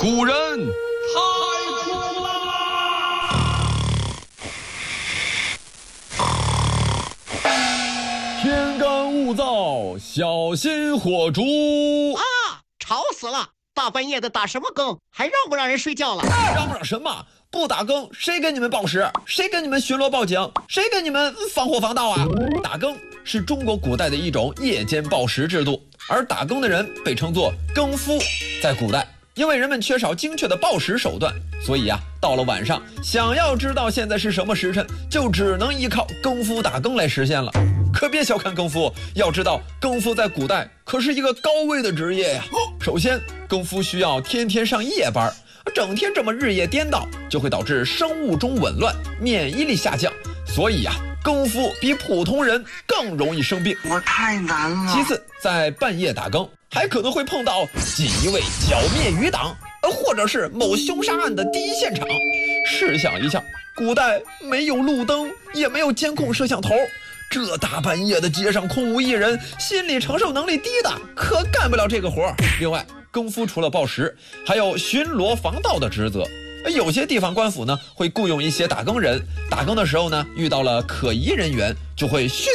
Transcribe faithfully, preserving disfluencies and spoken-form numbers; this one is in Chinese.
古人太苦啦！天干物燥，小心火烛啊！吵死了！大半夜的打什么更？还让不让人睡觉了？ 嚷嚷什么？不打更，谁给你们报时？谁给你们巡逻报警？谁给你们防火防盗啊？打更是中国古代的一种夜间报时制度，而打更的人被称作更夫。在古代，因为人们缺少精确的报时手段，所以啊，到了晚上，想要知道现在是什么时辰，就只能依靠更夫打更来实现了。可别小看更夫，要知道更夫在古代可是一个高危的职业呀。首先，更夫需要天天上夜班，整天这么日夜颠倒，就会导致生物钟紊乱，免疫力下降。所以啊，更夫比普通人更容易生病。 我太难了。 其次，在半夜打更，还可能会碰到锦衣卫剿灭余党，或者是某凶杀案的第一现场。试想一下，古代没有路灯，也没有监控摄像头，这大半夜的街上空无一人，心理承受能力低的可干不了这个活。另外，更夫除了报时，还有巡逻防盗的职责。有些地方官府呢会雇佣一些打更人，打更的时候呢遇到了可疑人员，就会迅